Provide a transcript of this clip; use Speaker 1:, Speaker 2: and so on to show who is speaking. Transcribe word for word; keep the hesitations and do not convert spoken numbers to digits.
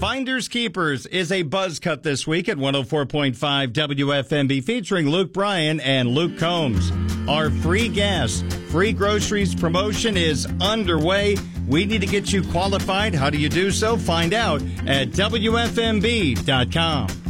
Speaker 1: Finders Keepers is a buzz cut this week at one oh four point five W F M B featuring Luke Bryan and Luke Combs. Our free gas, free groceries promotion is underway. We need to get you qualified. How do you do so? Find out at W F M B dot com.